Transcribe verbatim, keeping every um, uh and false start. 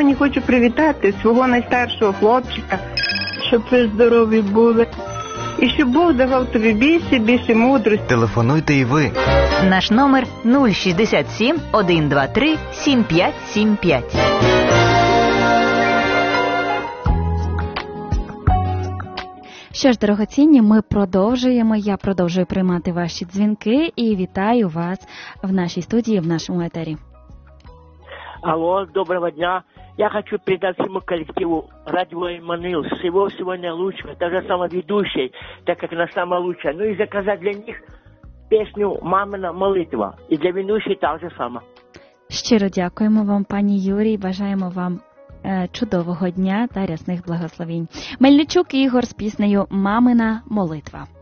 сьогодні хочу привітати свого найстаршого хлопчика, щоб ви здорові були. І щоб Бог давав тобі більше, більше мудрості. Телефонуйте і ви. Наш номер нуль шістдесят сім, сто двадцять три, сімдесят п'ять сімдесят п'ять. Що ж, дорогоцінні, ми продовжуємо. Я продовжую приймати ваші дзвінки і вітаю вас в нашій студії, в нашому етері. Алло, доброго дня. Я хочу передать всему коллективу радио Эммануил всего-всего наилучшего, даже самоведущей, так как она самая лучшая. Ну и заказать для них песню «Мамина молитва». И для ведущей так же само. Щиро дякуємо вам, пані Юрій. Бажаємо вам е, чудового дня та рясних благословінь. Мельничук Ігор з піснею «Мамина молитва».